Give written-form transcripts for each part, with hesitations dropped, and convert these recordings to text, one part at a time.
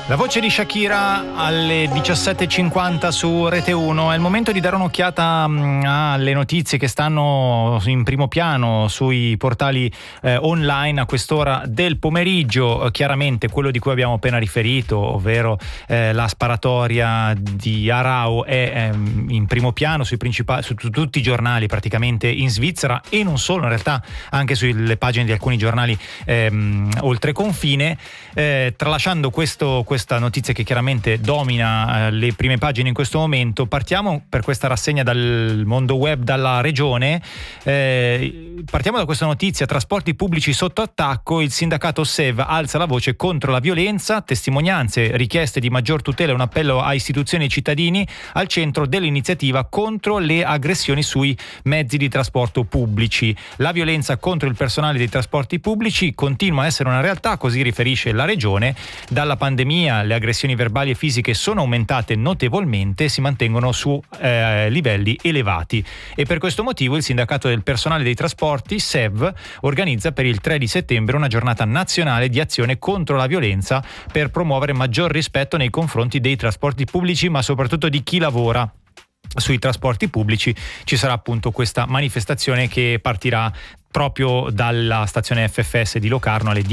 La voce di Shakira alle 17.50 su Rete 1. È il momento di dare un'occhiata alle notizie che stanno in primo piano sui portali online a quest'ora del pomeriggio. Chiaramente quello di cui abbiamo appena riferito, ovvero la sparatoria di Aarau, è in primo piano su tutti i giornali praticamente in Svizzera, e non solo, in realtà anche sulle pagine di alcuni giornali oltre confine, tralasciando questa notizia che chiaramente domina le prime pagine in questo momento. Partiamo per questa rassegna dal mondo web, dalla regione. Partiamo da questa notizia: trasporti pubblici sotto attacco, il sindacato SEV alza la voce contro la violenza, testimonianze, richieste di maggior tutela e un appello a istituzioni e cittadini al centro dell'iniziativa contro le aggressioni sui mezzi di trasporto pubblici. La violenza contro il personale dei trasporti pubblici continua a essere una realtà, così riferisce la regione. Dalla pandemia le aggressioni verbali e fisiche sono aumentate notevolmente e si mantengono su livelli elevati, e per questo motivo il sindacato del personale dei trasporti SEV organizza per il 3 di settembre una giornata nazionale di azione contro la violenza per promuovere maggior rispetto nei confronti dei trasporti pubblici, ma soprattutto di chi lavora sui trasporti pubblici. Ci sarà appunto questa manifestazione che partirà proprio dalla stazione FFS di Locarno alle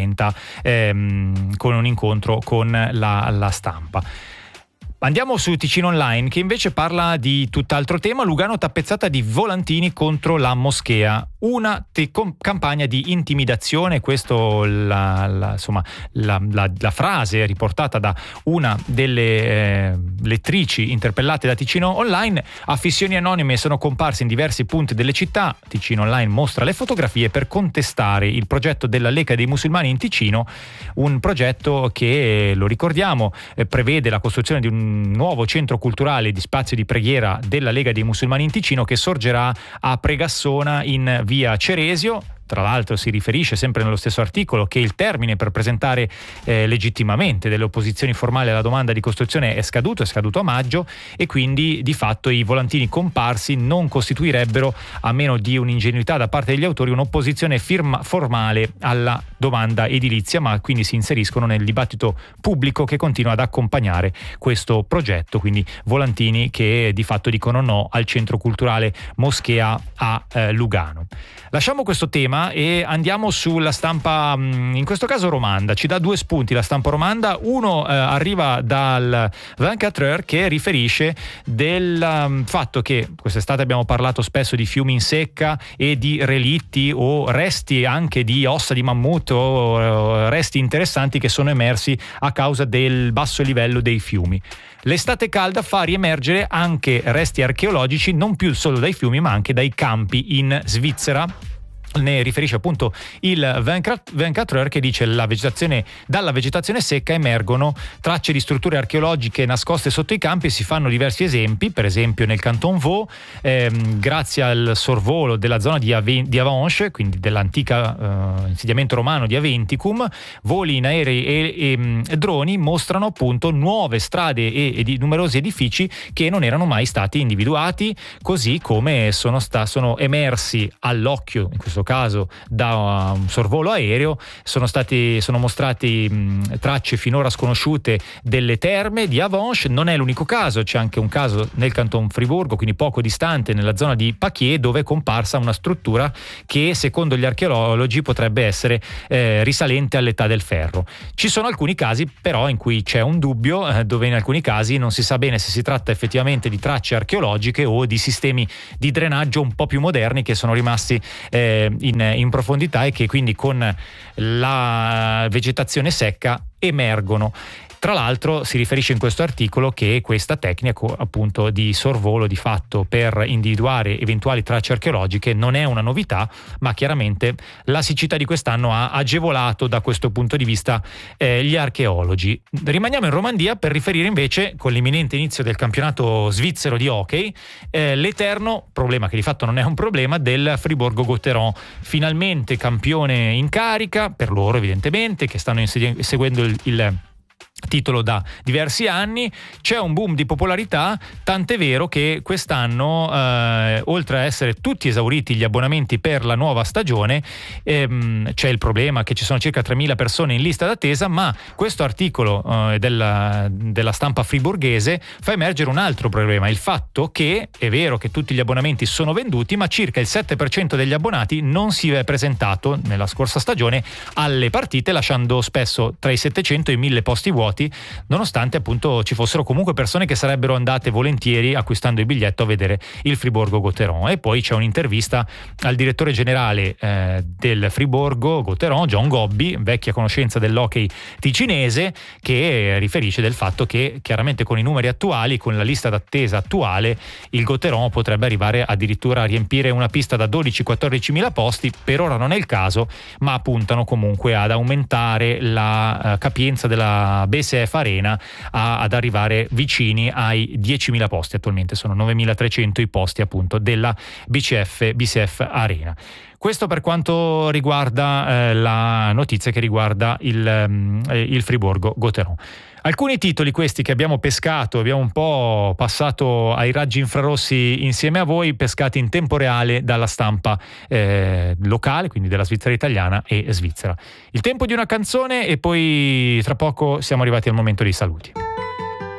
10.30 con un incontro con la stampa. Andiamo su Ticino Online, che invece parla di tutt'altro tema. Lugano tappezzata di volantini contro la moschea, una campagna di intimidazione. Questo la frase riportata da una delle lettrici interpellate da Ticino Online. Affissioni anonime sono comparse in diversi punti delle città. Ticino Online mostra le fotografie per contestare il progetto della Lega dei Musulmani in Ticino, un progetto che, lo ricordiamo, prevede la costruzione di un nuovo centro culturale di spazio di preghiera della Lega dei Musulmani in Ticino, che sorgerà a Pregassona in via Ceresio. Tra l'altro si riferisce sempre nello stesso articolo che il termine per presentare legittimamente delle opposizioni formali alla domanda di costruzione è scaduto a maggio, e quindi di fatto i volantini comparsi non costituirebbero, a meno di un'ingenuità da parte degli autori, un'opposizione formale alla domanda edilizia, ma quindi si inseriscono nel dibattito pubblico che continua ad accompagnare questo progetto. Quindi volantini che di fatto dicono no al centro culturale Moschea a Lugano. Lasciamo questo tema e andiamo sulla stampa, in questo caso romanda. Ci dà due spunti la stampa romanda. Uno arriva dal 24 Heures, che riferisce del fatto che quest'estate abbiamo parlato spesso di fiumi in secca e di relitti o resti anche di ossa di mammut o resti interessanti che sono emersi a causa del basso livello dei fiumi. L'estate calda fa riemergere anche resti archeologici, non più solo dai fiumi ma anche dai campi in Svizzera. Ne riferisce appunto il 24 Heures, che dice: dalla vegetazione secca emergono tracce di strutture archeologiche nascoste sotto i campi, e si fanno diversi esempi. Per esempio nel Canton Vaud, grazie al sorvolo della zona di Avanches, quindi dell'antica insediamento romano di Aventicum, voli in aerei e droni mostrano appunto nuove strade e di numerosi edifici che non erano mai stati individuati, così come sono emersi all'occhio, in questo caso da un sorvolo aereo, sono mostrati tracce finora sconosciute delle terme di Avanches. Non è l'unico caso, c'è anche un caso nel Canton Friburgo, quindi poco distante, nella zona di Paquier, dove è comparsa una struttura che secondo gli archeologi potrebbe essere risalente all'età del ferro. Ci sono alcuni casi però in cui c'è un dubbio, dove in alcuni casi non si sa bene se si tratta effettivamente di tracce archeologiche o di sistemi di drenaggio un po' più moderni che sono rimasti in profondità, e che quindi con la vegetazione secca emergono. Tra l'altro si riferisce in questo articolo che questa tecnica appunto di sorvolo di fatto per individuare eventuali tracce archeologiche non è una novità, ma chiaramente la siccità di quest'anno ha agevolato da questo punto di vista gli archeologi. Rimaniamo in Romandia per riferire invece, con l'imminente inizio del campionato svizzero di hockey, l'eterno problema, che di fatto non è un problema, del Friburgo-Gotteron. Finalmente campione in carica, per loro evidentemente, che stanno seguendo il titolo da diversi anni. C'è un boom di popolarità, tant'è vero che quest'anno oltre a essere tutti esauriti gli abbonamenti per la nuova stagione, c'è il problema che ci sono circa 3.000 persone in lista d'attesa, ma questo articolo della stampa friburghese fa emergere un altro problema, il fatto che è vero che tutti gli abbonamenti sono venduti, ma circa il 7% degli abbonati non si è presentato nella scorsa stagione alle partite, lasciando spesso tra i 700 e i 1.000 posti vuoti, nonostante appunto ci fossero comunque persone che sarebbero andate volentieri acquistando il biglietto a vedere il Friburgo-Gotteron. E poi c'è un'intervista al direttore generale del Friburgo-Gotteron, John Gobbi, vecchia conoscenza dell'hockey ticinese, che riferisce del fatto che chiaramente con i numeri attuali, con la lista d'attesa attuale, il Gotteron potrebbe arrivare addirittura a riempire una pista da 12-14 mila posti. Per ora non è il caso, ma puntano comunque ad aumentare la capienza della BCF Arena ad arrivare vicini ai 10.000 posti. Attualmente sono 9.300 i posti appunto della BCF Arena. Questo per quanto riguarda la notizia che riguarda il Friburgo-Gotteron. Alcuni titoli questi che abbiamo pescato, abbiamo un po' passato ai raggi infrarossi insieme a voi, pescati in tempo reale dalla stampa locale, quindi della Svizzera italiana e Svizzera. Il tempo di una canzone e poi tra poco siamo arrivati al momento dei saluti.